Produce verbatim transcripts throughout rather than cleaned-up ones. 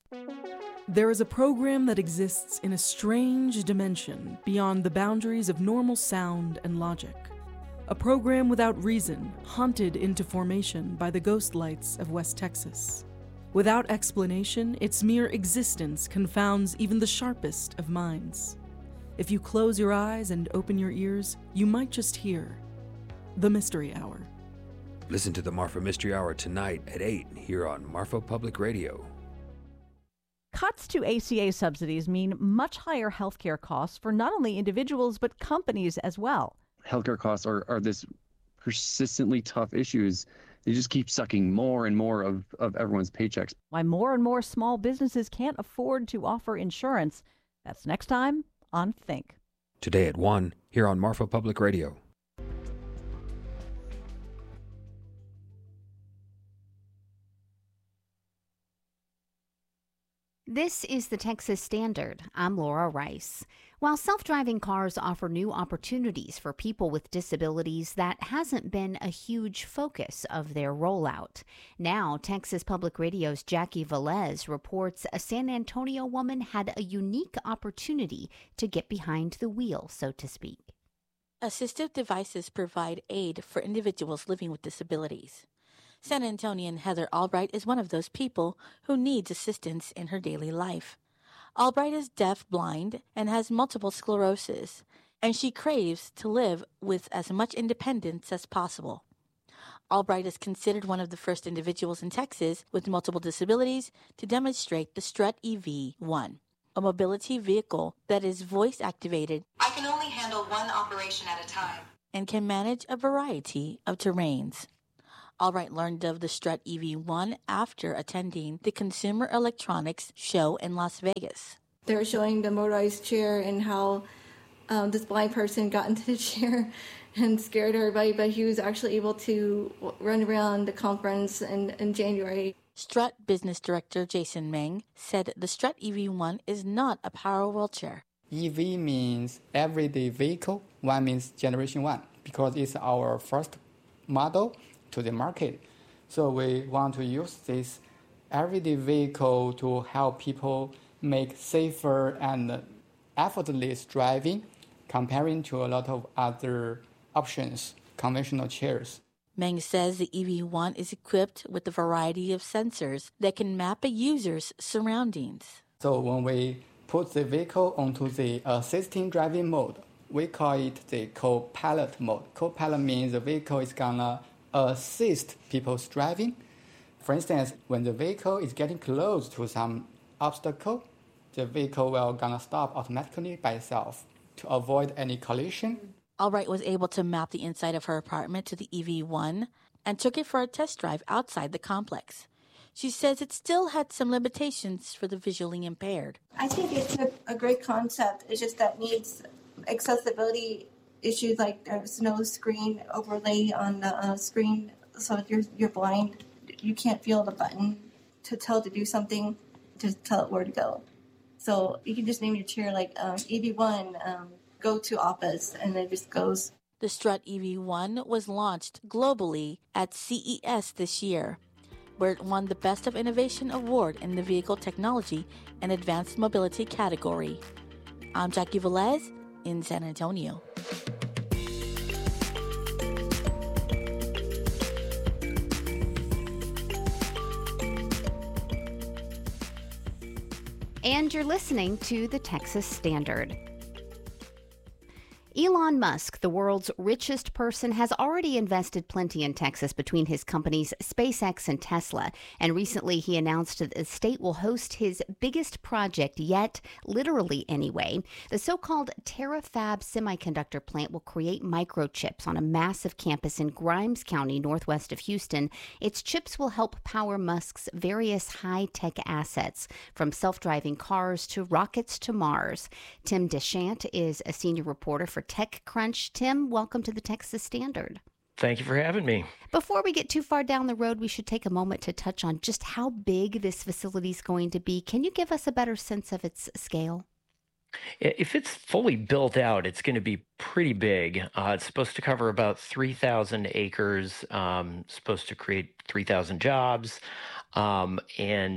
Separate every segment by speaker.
Speaker 1: There is a program that exists in a strange dimension beyond the boundaries of normal sound and logic. A program without reason, haunted into formation by the ghost lights of West Texas. Without explanation, its mere existence confounds even the sharpest of minds. If you close your eyes and open your ears, you might just hear the Mystery Hour.
Speaker 2: Listen to the Marfa Mystery Hour tonight at eight here on Marfa Public Radio.
Speaker 3: Cuts to A C A subsidies mean much higher healthcare costs for not only individuals but companies as well.
Speaker 4: Healthcare costs are, are this persistently tough issues. They just keep sucking more and more of, of everyone's paychecks.
Speaker 3: Why more and more small businesses can't afford to offer insurance. That's next time on Think.
Speaker 2: Today at one here on Marfa Public Radio.
Speaker 5: This is the Texas Standard. I'm Laura Rice. While self-driving cars offer new opportunities for people with disabilities, that hasn't been a huge focus of their rollout. Now, Texas Public Radio's Jackie Velez reports a San Antonio woman had a unique opportunity to get behind the wheel, so to speak.
Speaker 6: Assistive devices provide aid for individuals living with disabilities. San Antonian Heather Albright is one of those people who needs assistance in her daily life. Albright is deaf-blind and has multiple sclerosis, and she craves to live with as much independence as possible. Albright is considered one of the first individuals in Texas with multiple disabilities to demonstrate the Strut E V one, a mobility vehicle that is voice-activated.
Speaker 7: I can only handle one operation at a time
Speaker 6: and can manage a variety of terrains. Albright learned of the Strut E V one after attending the Consumer Electronics Show in Las Vegas.
Speaker 8: They were showing the motorized chair and how um, this blind person got into the chair and scared everybody, but he was actually able to run around the conference in, in January.
Speaker 6: Strut Business Director Jason Meng said the Strut E V one is not a power wheelchair.
Speaker 9: E V means everyday vehicle. One means generation one because it's our first model to the market. So we want to use this everyday vehicle to help people make safer and effortless driving comparing to a lot of other options, conventional chairs.
Speaker 6: Meng says the E V one is equipped with a variety of sensors that can map a user's surroundings.
Speaker 9: So when we put the vehicle onto the assisting driving mode, we call it the co-pilot mode. Co-pilot means the vehicle is gonna assist people's driving. For instance, when the vehicle is getting close to some obstacle, the vehicle will gonna stop automatically by itself to avoid any collision.
Speaker 6: Albright was able to map the inside of her apartment to the E V one and took it for a test drive outside the complex. She says it still had some limitations for the visually impaired.
Speaker 8: I think it's a, a great concept. It's just that needs accessibility issues, like there's no screen overlay on the uh, screen, so if you're, you're blind, you can't feel the button to tell it to do something, to tell it where to go. So you can just name your chair like um, E V one, um, go to office, and it just goes.
Speaker 6: The Strut E V one was launched globally at C E S this year, where it won the Best of Innovation Award in the Vehicle Technology and Advanced Mobility category. I'm Jackie Velez in San Antonio.
Speaker 5: And you're listening to the Texas Standard. Elon Musk, the world's richest person, has already invested plenty in Texas between his companies SpaceX and Tesla. And recently he announced that the state will host his biggest project yet, literally anyway. The so-called TerraFab semiconductor plant will create microchips on a massive campus in Grimes County, northwest of Houston. Its chips will help power Musk's various high-tech assets, from self-driving cars to rockets to Mars. Tim Deschamps is a senior reporter for TechCrunch. Tim, welcome to the Texas Standard.
Speaker 10: Thank you for having me.
Speaker 5: Before we get too far down the road, we should take a moment to touch on just how big this facility is going to be. Can you give us a better sense of its scale?
Speaker 10: If it's fully built out, it's going to be pretty big. Uh, it's supposed to cover about three thousand acres, um, supposed to create three thousand jobs, um, and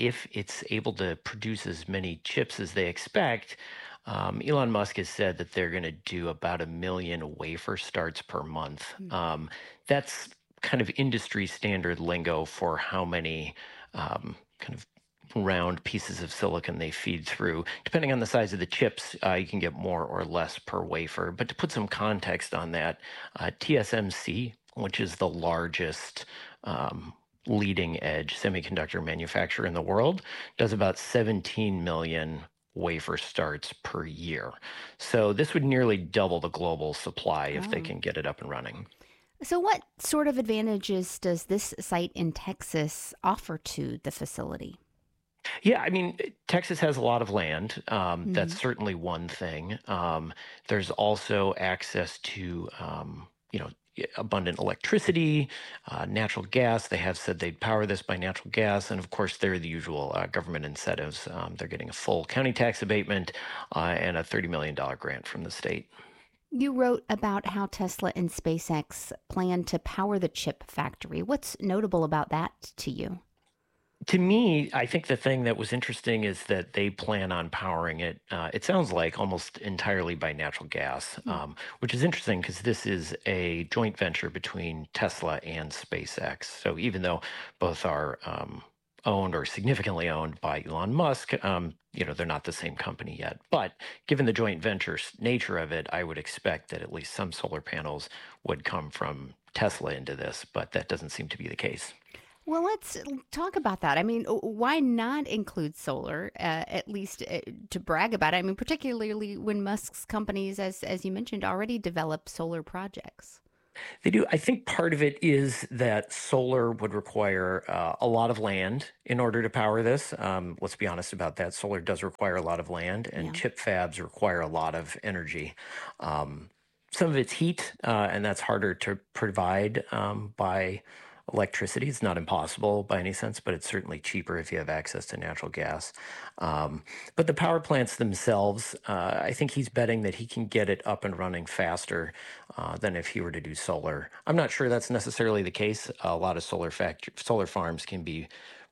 Speaker 10: if it's able to produce as many chips as they expect, um, Elon Musk has said that they're going to do about a million wafer starts per month. Mm-hmm. Um, that's kind of industry standard lingo for how many um, kind of round pieces of silicon they feed through. Depending on the size of the chips, uh, you can get more or less per wafer. But to put some context on that, uh, T S M C, which is the largest um, leading edge semiconductor manufacturer in the world, does about seventeen million wafer starts per year. So this would nearly double the global supply if
Speaker 5: Oh.
Speaker 10: they can get it up and running.
Speaker 5: So what sort of advantages does this site in Texas offer to the facility?
Speaker 10: Yeah, I mean, Texas has a lot of land. Um,
Speaker 5: Mhm.
Speaker 10: That's certainly one thing. Um, there's also access to, um, you know, abundant electricity, uh, natural gas. They have said they'd power this by natural gas. And of course, there are the usual uh, government incentives. Um, they're getting a full county tax abatement uh, and a thirty million dollars grant from the state.
Speaker 5: You wrote about how Tesla and SpaceX plan to power the chip factory. What's notable about that to you?
Speaker 10: To me, I think the thing that was interesting is that they plan on powering it, uh, it sounds like almost entirely by natural gas, um, which is interesting because this is a joint venture between Tesla and SpaceX. So even though both are um, owned or significantly owned by Elon Musk, um, you know, they're not the same company yet. But given the joint venture s- nature of it, I would expect that at least some solar panels would come from Tesla into this, but that doesn't seem to be the case.
Speaker 5: Well, let's talk about that. I mean, why not include solar, uh, at least uh, to brag about it? I mean, particularly when Musk's companies, as as you mentioned, already develop solar projects.
Speaker 10: They do. I think part of it is that solar would require uh, a lot of land in order to power this. Um, let's be honest about that. Solar does require a lot of land, and
Speaker 5: Yeah.
Speaker 10: chip fabs require a lot of energy. Um, some of it's heat, uh, and that's harder to provide um, by electricity. It's not impossible by any sense, but it's certainly cheaper if you have access to natural gas. Um, but the power plants themselves, uh, I think he's betting that he can get it up and running faster uh, than if he were to do solar. I'm not sure that's necessarily the case. A lot of solar fact- solar farms can be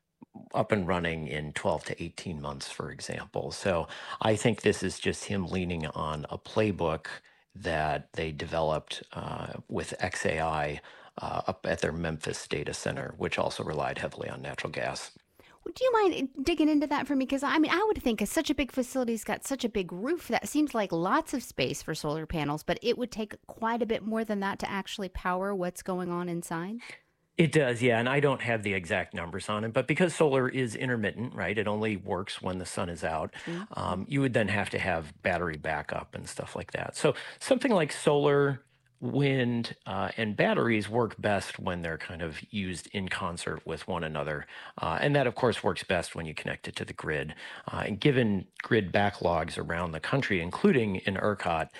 Speaker 10: up and running in twelve to eighteen months, for example. So I think this is just him leaning on a playbook that they developed uh, with X A I uh, up at their Memphis data center, which also relied heavily on natural gas.
Speaker 5: Do you mind digging into that for me? Because I mean, I would think as such a big facility's got such a big roof, that seems like lots of space for solar panels, but it would take quite a bit more than that to actually power what's going on inside.
Speaker 10: It does, yeah, and I don't have the exact numbers on it, but because solar is intermittent, right, it only works when the sun is out,
Speaker 5: Mhm.
Speaker 10: um, you would then have to have battery backup and stuff like that. So something like solar, wind, uh, and batteries work best when they're kind of used in concert with one another. Uh, and that, of course, works best when you connect it to the grid. Uh, and given grid backlogs around the country, including in ERCOT,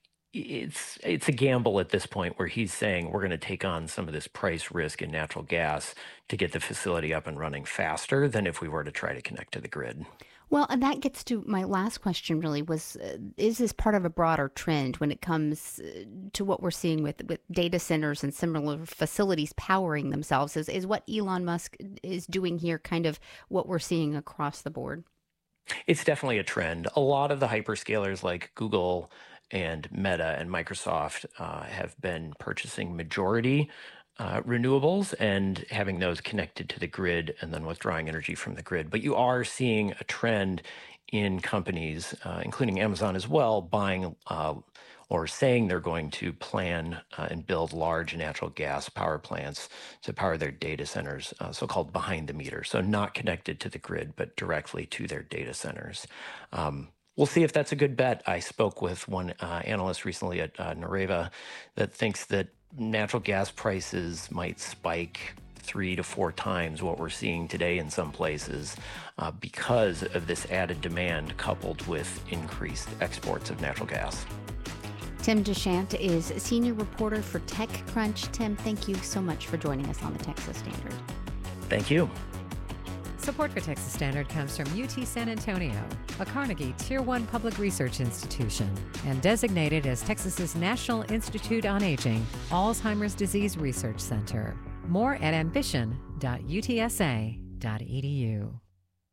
Speaker 10: it's it's a gamble at this point where he's saying we're going to take on some of this price risk in natural gas to get the facility up and running faster than if we were to try to connect to the grid.
Speaker 5: Well, and that gets to my last question really was, uh, is this part of a broader trend when it comes uh, to what we're seeing with, with data centers and similar facilities powering themselves? Is, is what Elon Musk is doing here kind of what we're seeing across the board?
Speaker 10: It's definitely a trend. A lot of the hyperscalers like Google and Meta and Microsoft uh, have been purchasing majority uh, renewables and having those connected to the grid and then withdrawing energy from the grid. But you are seeing a trend in companies, uh, including Amazon as well, buying uh, or saying they're going to plan uh, and build large natural gas power plants to power their data centers, uh, so-called behind the meter. So not connected to the grid, but directly to their data centers. Um, We'll see if that's a good bet. I spoke with one uh, analyst recently at uh, Nareva that thinks that natural gas prices might spike three to four times what we're seeing today in some places uh, because of this added demand coupled with increased exports of natural gas.
Speaker 5: Tim Dechant is senior reporter for TechCrunch. Tim, thank you so much for joining us on the Texas Standard.
Speaker 10: Thank you.
Speaker 11: Support for Texas Standard comes from U T San Antonio, a Carnegie Tier one public research institution, and designated as Texas's National Institute on Aging Alzheimer's Disease Research Center. More at ambition dot u t s a dot e d u.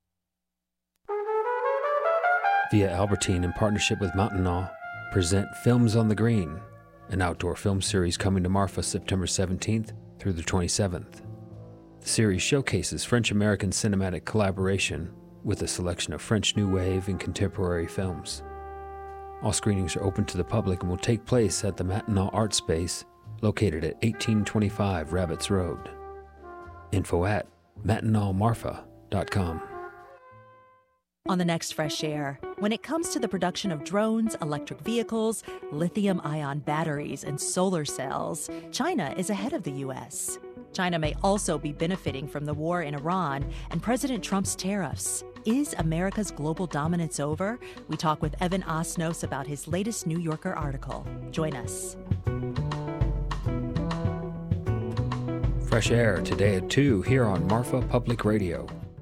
Speaker 2: Via Albertine, in partnership with Mountain Gnaw, present Films on the Green, an outdoor film series coming to Marfa September seventeenth through the twenty-seventh. The series showcases French-American cinematic collaboration with a selection of French New Wave and contemporary films. All screenings are open to the public and will take place at the Matinal Art Space, located at eighteen twenty-five Rabbits Road. Info at matinal marfa dot com.
Speaker 12: On the next Fresh Air, when it comes to the production of drones, electric vehicles, lithium-ion batteries, and solar cells, China is ahead of the U S. China may also be benefiting from the war in Iran and President Trump's tariffs. Is America's global dominance over? We talk with Evan Osnos about his latest New Yorker article. Join us.
Speaker 2: Fresh Air today at two here on Marfa Public Radio.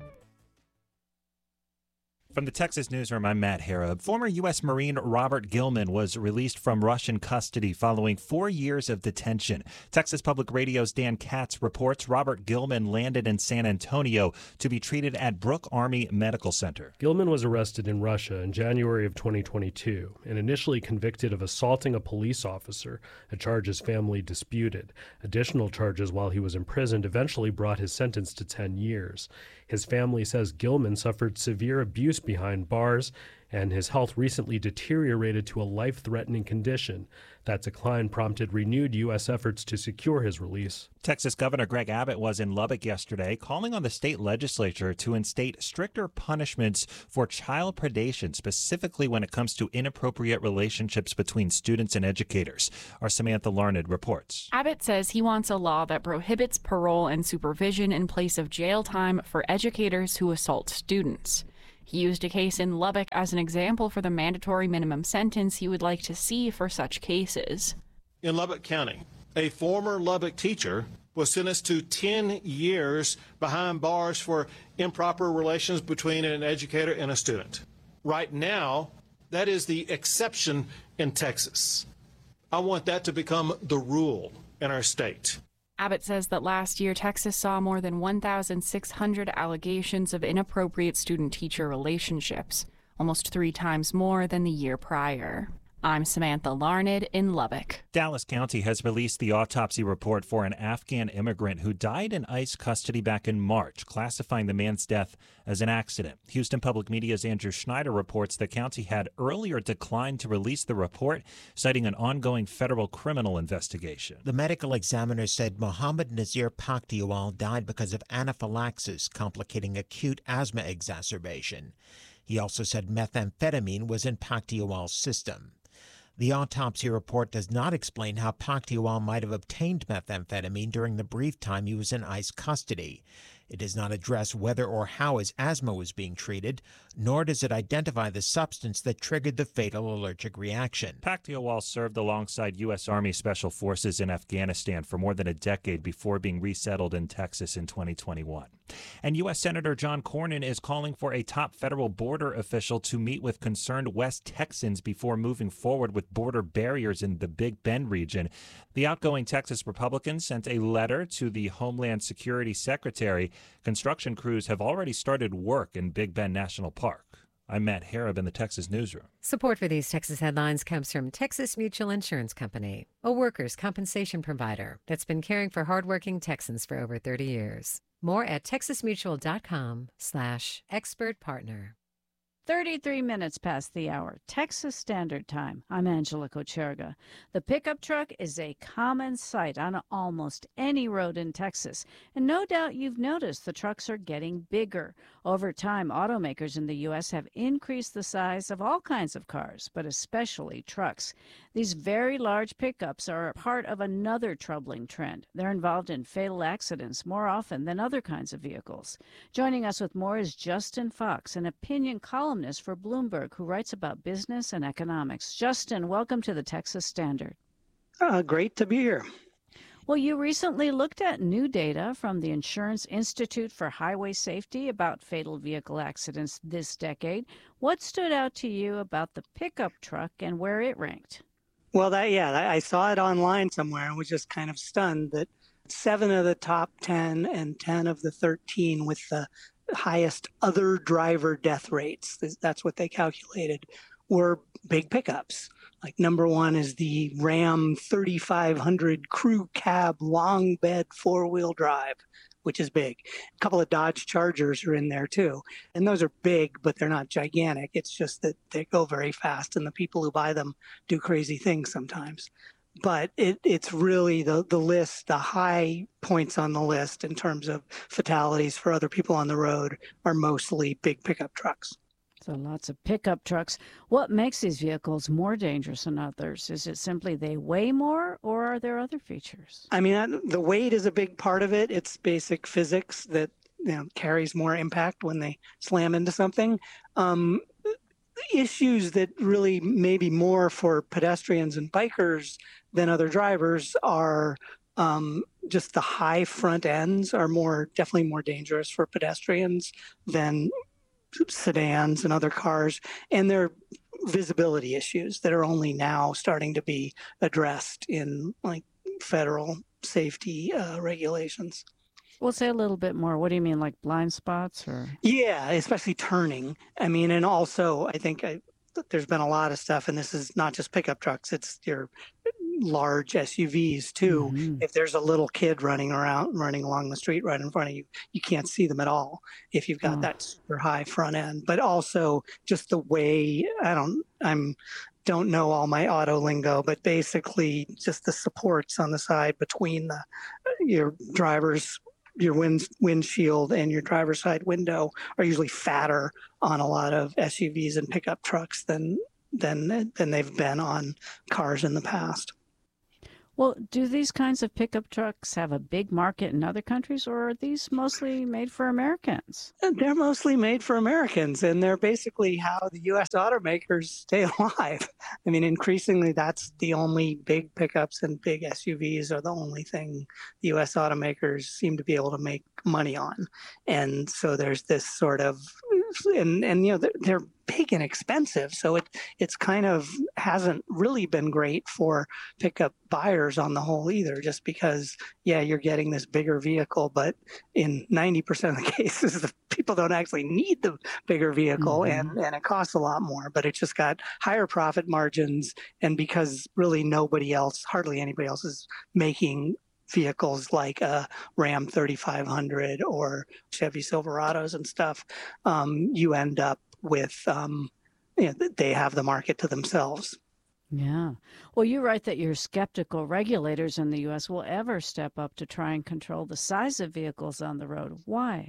Speaker 13: From the Texas Newsroom, I'm Matt Harrop. Former U S Marine Robert Gilman was released from Russian custody following four years of detention. Texas Public Radio's Dan Katz reports Robert Gilman landed in San Antonio to be treated at Brooke Army Medical Center.
Speaker 14: Gilman was arrested in Russia in January of twenty twenty-two and initially convicted of assaulting a police officer, a charge his family disputed. Additional charges while he was imprisoned eventually brought his sentence to ten years. His family says Gilman suffered severe abuse behind bars, and his health recently deteriorated to a life-threatening condition. That decline prompted renewed U S efforts to secure his release.
Speaker 13: Texas Governor Greg Abbott was in Lubbock yesterday, calling on the state legislature to instate stricter punishments for child predation, specifically when it comes to inappropriate relationships between students and educators. Our Samantha Larned reports.
Speaker 15: Abbott says he wants a law that prohibits parole and supervision in place of jail time for educators who assault students. He used a case in Lubbock as an example for the mandatory minimum sentence he would like to see for such cases.
Speaker 16: In Lubbock County, a former Lubbock teacher was sentenced to ten years behind bars for improper relations between an educator and a student. Right now, that is the exception in Texas. I want that to become the rule in our state.
Speaker 15: Abbott says that last year, Texas saw more than one thousand six hundred allegations of inappropriate student-teacher relationships, almost three times more than the year prior. I'm Samantha Larned in Lubbock.
Speaker 13: Dallas County has released the autopsy report for an Afghan immigrant who died in ICE custody back in March, classifying the man's death as an accident. Houston Public Media's Andrew Schneider reports the county had earlier declined to release the report, citing an ongoing federal criminal investigation.
Speaker 17: The medical examiner said Mohammed Nazir Pakhtiwal died because of anaphylaxis, complicating acute asthma exacerbation. He also said methamphetamine was in Pakhtiwal's system. The autopsy report does not explain how Pakhtiwal might have obtained methamphetamine during the brief time he was in ICE custody. It does not address whether or how his asthma was being treated, nor does it identify the substance that triggered the fatal allergic reaction.
Speaker 13: Pakhtiwal served alongside U S. Army Special Forces in Afghanistan for more than a decade before being resettled in Texas in twenty twenty-one. And U S. Senator John Cornyn is calling for a top federal border official to meet with concerned West Texans before moving forward with border barriers in the Big Bend region. The outgoing Texas Republican sent a letter to the Homeland Security Secretary. Construction crews have already started work in Big Bend National Park. I'm Matt Harrop in the Texas Newsroom.
Speaker 11: Support for these Texas headlines comes from Texas Mutual Insurance Company, a workers' compensation provider that's been caring for hardworking Texans for over thirty years. More at texasmutual.com slash expert partner.
Speaker 18: thirty-three minutes past the hour, Texas Standard Time. I'm Angela Kocherga. The pickup truck is a common sight on almost any road in Texas, and no doubt you've noticed the trucks are getting bigger. Over time, automakers in the U S have increased the size of all kinds of cars, but especially trucks. These very large pickups are part of another troubling trend. They're involved in fatal accidents more often than other kinds of vehicles. Joining us with more is Justin Fox, an opinion columnist for Bloomberg who writes about business and economics. Justin, welcome to the Texas Standard.
Speaker 19: Uh, great to be here.
Speaker 18: Well, you recently looked at new data from the Insurance Institute for Highway Safety about fatal vehicle accidents this decade. What stood out to you about the pickup truck and where it ranked?
Speaker 19: Well, that yeah, I saw it online somewhere and was just kind of stunned that seven of the top ten and ten of the thirteen with the highest other driver death rates, that's what they calculated, were big pickups. Like number one is the Ram thirty-five hundred crew cab long bed four-wheel drive, which is big. A couple of Dodge Chargers are in there too. And those are big, but they're not gigantic. It's just that they go very fast and the people who buy them do crazy things sometimes. But it, it's really the, the list, the high points on the list in terms of fatalities for other people on the road are mostly big pickup trucks.
Speaker 18: So lots of pickup trucks. What makes these vehicles more dangerous than others? Is it simply they weigh more, or are there other features?
Speaker 19: I mean, the weight is a big part of it. It's basic physics that, you know, carries more impact when they slam into something. Um, issues that really maybe more for pedestrians and bikers than other drivers are um, just the high front ends are more definitely more dangerous for pedestrians than sedans and other cars, and there are visibility issues that are only now starting to be addressed in like federal safety uh, regulations.
Speaker 18: We'll say a little bit more. What do you mean, like blind spots or?
Speaker 19: Yeah, especially turning. I mean, and also I think I, there's been a lot of stuff, and this is not just pickup trucks, it's your large S U Vs too. Mm-hmm. If there's a little kid running around, running along the street right in front of you, you can't see them at all if you've got oh. that super high front end. But also just the way, I don't, I'm, don't know all my auto lingo, but basically just the supports on the side between the your driver's your wind, windshield and your driver's side window are usually fatter on a lot of S U Vs and pickup trucks than than than they've been on cars in the past.
Speaker 18: Well, do these kinds of pickup trucks have a big market in other countries, or are these mostly made for Americans?
Speaker 19: They're mostly made for Americans, and they're basically how the U S automakers stay alive. I mean, increasingly, that's the only big pickups and big S U Vs are the only thing the U S automakers seem to be able to make money on. And so there's this sort of, and, and you know, they're, they're big and expensive. So it it's kind of hasn't really been great for pickup buyers on the whole either, just because, yeah, you're getting this bigger vehicle, but in ninety percent of the cases, the people don't actually need the bigger vehicle mm-hmm. and, and it costs a lot more, but it's just got higher profit margins. And because really nobody else, hardly anybody else is making vehicles like a Ram thirty-five hundred or Chevy Silverados and stuff, um, you end up with, um, you know, they have the market to themselves.
Speaker 18: Yeah. Well, you write that you're skeptical regulators in the U S will ever step up to try and control the size of vehicles on the road. Why?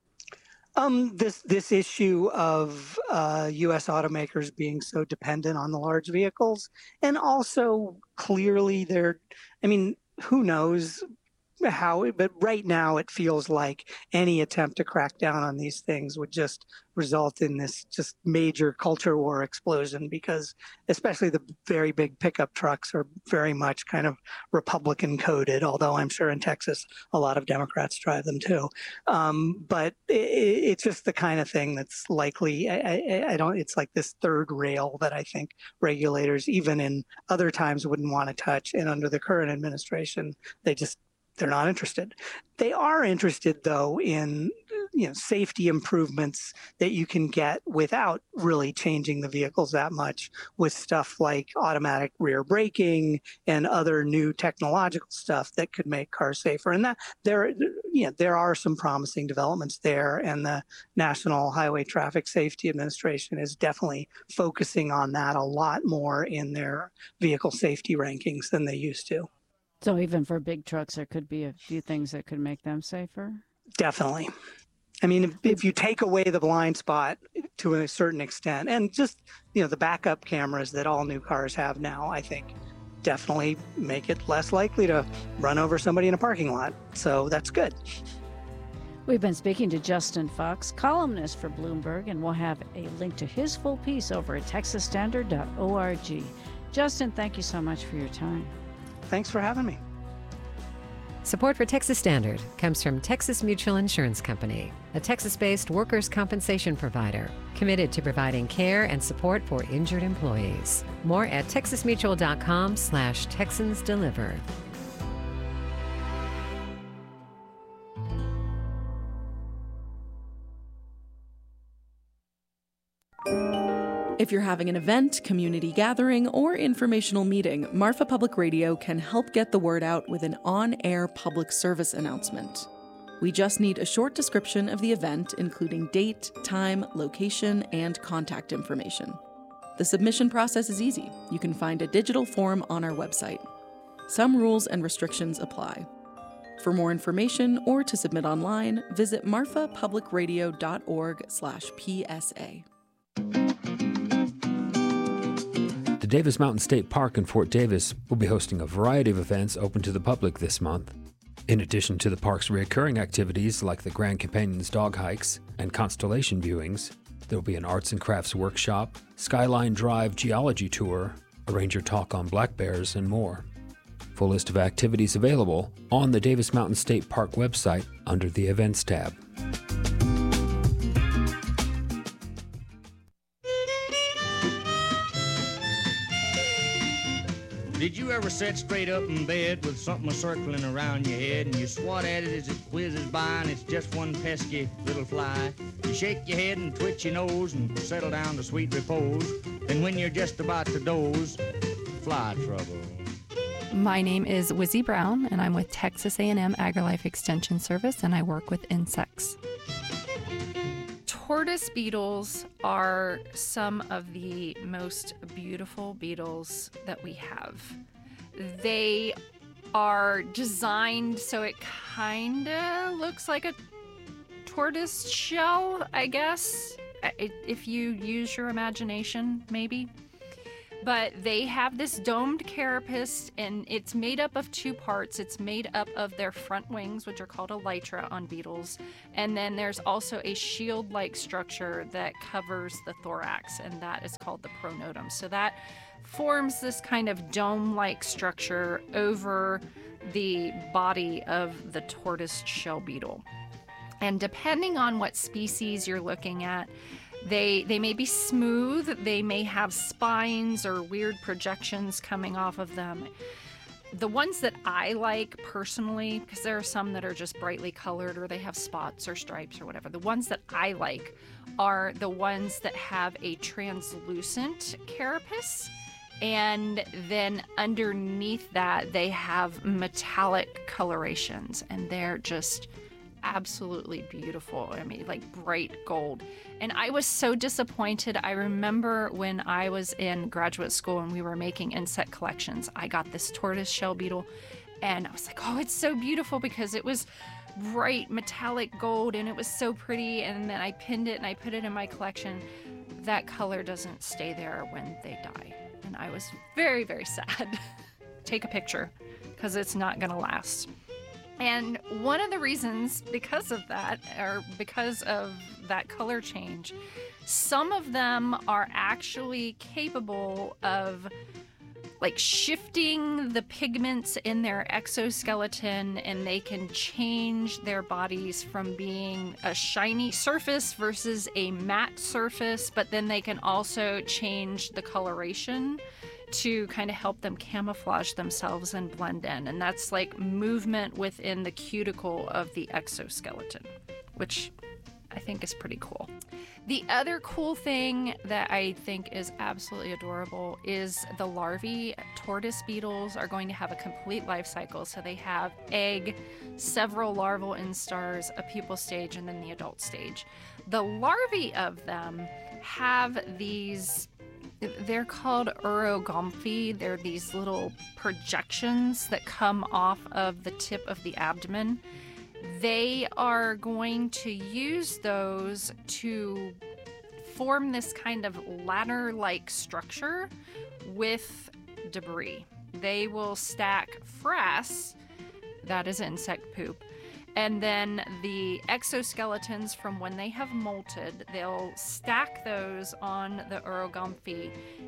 Speaker 19: Um, this this issue of uh, U S automakers being so dependent on the large vehicles, and also clearly they're, I mean, who knows how, but right now it feels like any attempt to crack down on these things would just result in this just major culture war explosion, because especially the very big pickup trucks are very much kind of Republican coded, although I'm sure in Texas a lot of Democrats drive them too. Um, but it, it's just the kind of thing that's likely, I, I, I don't, it's like this third rail that I think regulators, even in other times, wouldn't want to touch. And under the current administration, they just, they're not interested. They are interested, though, in, you know, safety improvements that you can get without really changing the vehicles that much, with stuff like automatic rear braking and other new technological stuff that could make cars safer. And that there, you know, there are some promising developments there, and the National Highway Traffic Safety Administration is definitely focusing on that a lot more in their vehicle safety rankings than they used to.
Speaker 18: So even for big trucks, there could be a few things that could make them safer?
Speaker 19: Definitely. I mean, if, if you take away the blind spot to a certain extent, and just, you know, the backup cameras that all new cars have now, I think definitely make it less likely to run over somebody in a parking lot. So that's good.
Speaker 18: We've been speaking to Justin Fox, columnist for Bloomberg, and we'll have a link to his full piece over at texas standard dot org. Justin, thank you so much for your time.
Speaker 19: Thanks for having me.
Speaker 11: Support for Texas Standard comes from Texas Mutual Insurance Company, a Texas-based workers' compensation provider committed to providing care and support for injured employees. More at texas mutual dot com slash Texans Deliver.
Speaker 1: If you're having an event, community gathering, or informational meeting, Marfa Public Radio can help get the word out with an on-air public service announcement. We just need a short description of the event, including date, time, location, and contact information. The submission process is easy. You can find a digital form on our website. Some rules and restrictions apply. For more information or to submit online, visit marfa public radio dot org slash P S A.
Speaker 2: The Davis Mountain State Park in Fort Davis will be hosting a variety of events open to the public this month. In addition to the park's recurring activities like the Grand Companions dog hikes and constellation viewings, there will be an arts and crafts workshop, Skyline Drive geology tour, a ranger talk on black bears, and more. Full list of activities available on the Davis Mountain State Park website under the Events tab.
Speaker 20: Did you ever sit straight up in bed with something circling around your head and you swat at it as it whizzes by and it's just one pesky little fly? You shake your head and twitch your nose and settle down to sweet repose. Then when you're just about to doze, fly trouble.
Speaker 21: My name is Wizzy Brown, and I'm with Texas A and M AgriLife Extension Service, and I work with insects. Tortoise beetles are some of the most beautiful beetles that we have. They are designed so it kind of looks like a tortoise shell, I guess, if you use your imagination, maybe. But they have this domed carapace, and it's made up of two parts. It's made up of their front wings, which are called elytra on beetles, and then there's also a shield-like structure that covers the thorax, and that is called the pronotum. So that forms this kind of dome-like structure over the body of the tortoise shell beetle. And depending on what species you're looking at, They they may be smooth, they may have spines or weird projections coming off of them. The ones that I like personally, because there are some that are just brightly colored or they have spots or stripes or whatever, the ones that I like are the ones that have a translucent carapace, and then underneath that they have metallic colorations, and they're just absolutely beautiful. I mean, like bright gold. And I was so disappointed. I remember when I was in graduate school and we were making insect collections, I got this tortoise shell beetle and I was like, oh, it's so beautiful because it was bright metallic gold and it was so pretty. And then I pinned it and I put it in my collection. That color doesn't stay there when they die. And I was very, very sad. Take a picture because it's not going to last. And one of the reasons because of that, or because of that color change, some of them are actually capable of like shifting the pigments in their exoskeleton, and they can change their bodies from being a shiny surface versus a matte surface, but then they can also change the coloration to kind of help them camouflage themselves and blend in. And that's like movement within the cuticle of the exoskeleton, which I think is pretty cool. The other cool thing that I think is absolutely adorable is the larvae. Tortoise beetles are going to have a complete life cycle. So they have egg, several larval instars, a pupal stage, and then the adult stage. The larvae of them have these, they're called urogompi. They're these little projections that come off of the tip of the abdomen. They are going to use those to form this kind of ladder-like structure with debris. They will stack frass, that is insect poop, and then the exoskeletons from when they have molted, they'll stack those on the urogompi,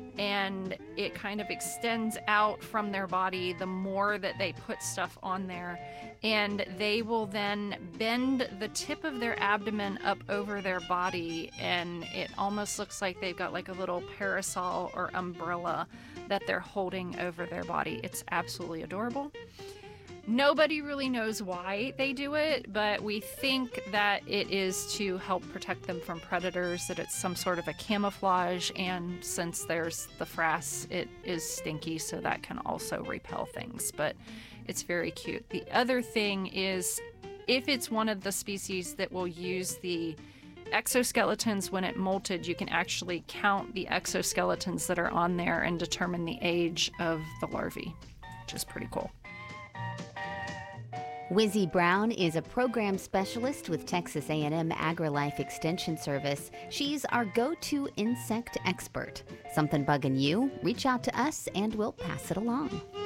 Speaker 21: and it kind of extends out from their body the more that they put stuff on there. And they will then bend the tip of their abdomen up over their body, and it almost looks like they've got like a little parasol or umbrella that they're holding over their body. It's absolutely adorable. Nobody really knows why they do it, but we think that it is to help protect them from predators, that it's some sort of a camouflage, and since there's the frass, it is stinky, so that can also repel things, but it's very cute. The other thing is, if it's one of the species that will use the exoskeletons when it molted, you can actually count the exoskeletons that are on there and determine the age of the larvae, which is pretty cool.
Speaker 5: Wizzy Brown is a program specialist with Texas A and M AgriLife Extension Service. She's our go-to insect expert. Something bugging you? Reach out to us and we'll pass it along.